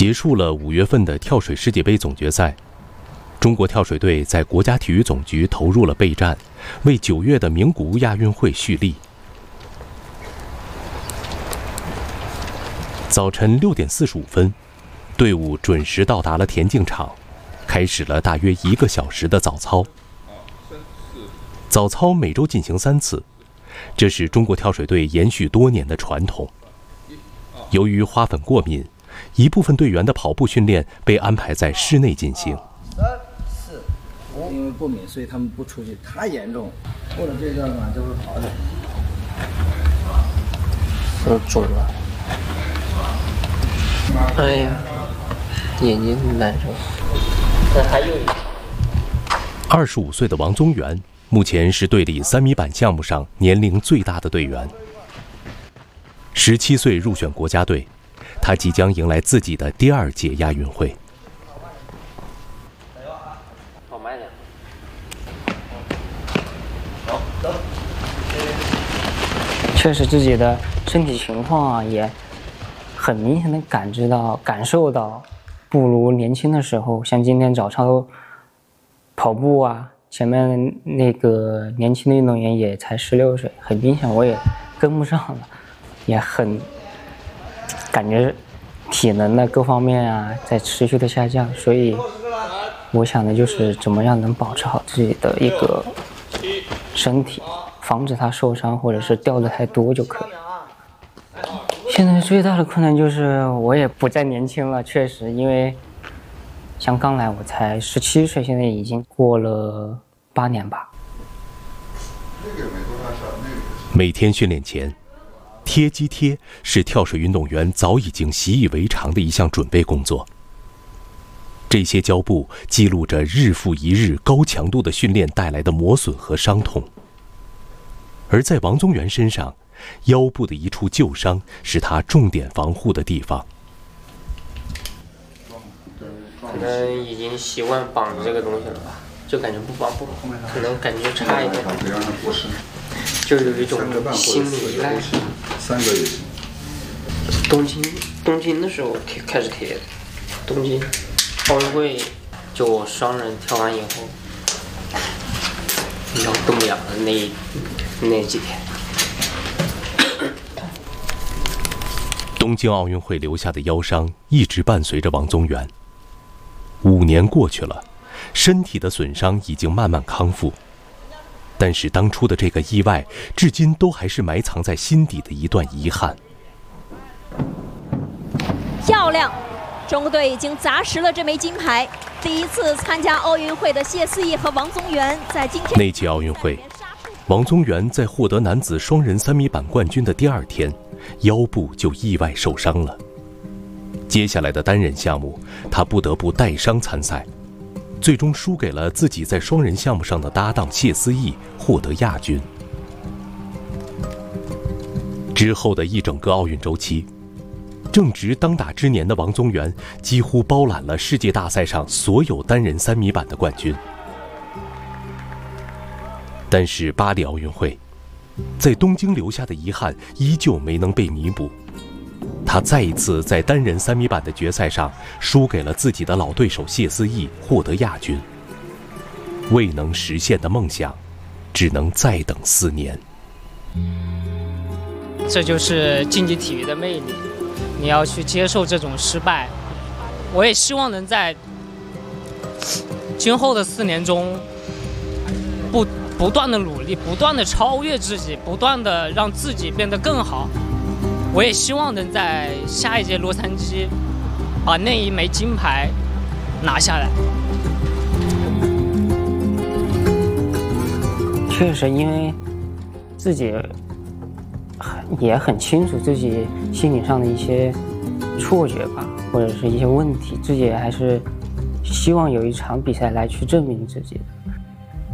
结束了5月份的跳水世界杯总决赛，中国跳水队在国家体育总局投入了备战，为9月的名古屋亚运会蓄力。早晨6点45分，队伍准时到达了田径场，开始了大约1个小时的早操。早操每周进行3次，这是中国跳水队延续多年的传统。由于花粉过敏，一部分队员的跑步训练被安排在室内进行。 3、4、5，因为过敏，所以他们不出去，太严重，过了这段嘛就会好点。 都肿了，哎呀，眼睛很难受。那还有一个 25岁的王宗源，目前是队里3米板项目上年龄最大的队员。17岁入选国家队，他即将迎来自己的第2届亚运会。 慢点。确实自己的身体情况啊，也很明显的感受到，不如年轻的时候。像今天早操跑步啊，前面那个年轻的运动员也才16岁，很明显我也跟不上了，也很感觉体能的各方面啊在持续的下降，所以我想的就是怎么样能保持好自己的一个身体，防止它受伤或者是掉的太多就可以。现在最大的困难就是我也不再年轻了，确实，因为像刚来我才17岁，现在已经过了8年吧。 每天训练前，贴肌贴是跳水运动员早已经习以为常的一项准备工作。这些胶布记录着日复一日高强度的训练带来的磨损和伤痛。而在王宗源身上，腰部的一处旧伤是他重点防护的地方。 可能已经习惯绑着这个东西了吧，就感觉不绑不好，可能感觉差一点，就有一种心理依赖。 3个也行。 东京的时候开始贴的，东京奥运会就我双人跳完以后，腰动不了的那几天。 东京奥运会留下的腰伤一直伴随着王宗源。5年过去了，身体的损伤已经慢慢康复，但是当初的这个意外，至今都还是埋藏在心底的一段遗憾。 漂亮！中国队已经砸实了这枚金牌。第一次参加奥运会的谢思义和王宗源，在今天那届奥运会，王宗源在获得男子双人3米板冠军的第2天，腰部就意外受伤了。接下来的单人项目，他不得不带伤参赛，最终输给了自己在双人项目上的搭档谢思义，获得亚军。之后的一整个奥运周期，正值当打之年的王宗源几乎包揽了世界大赛上所有单人3米板的冠军。但是巴黎奥运会，在东京留下的遗憾依旧没能被弥补。他再一次在单人3米板的决赛上输给了自己的老对手谢思义，获得亚军。未能实现的梦想，只能再等4年。 这就是竞技体育的魅力，你要去接受这种失败。我也希望能在今后的4年中，不断的努力，不断的超越自己，不断的让自己变得更好。我也希望能在下一届洛杉矶把那一枚金牌拿下来。 确实，因为自己也很清楚自己心理上的一些错觉吧，或者是一些问题，自己还是希望有一场比赛来去证明自己的。